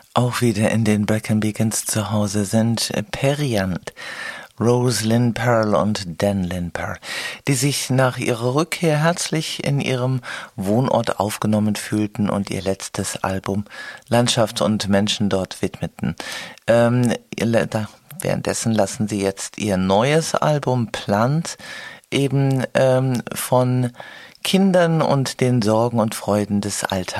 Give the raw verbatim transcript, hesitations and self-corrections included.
Auch wieder in den Brecon Beacons zu Hause sind Periant, Rose Lynn Pearl und Dan Lynn Pearl, die sich nach ihrer Rückkehr herzlich in ihrem Wohnort aufgenommen fühlten und ihr letztes Album Landschaft und Menschen dort widmeten. Ähm, da, währenddessen lassen sie jetzt ihr neues Album Plant eben ähm, von Kindern und den Sorgen und Freuden des Alltags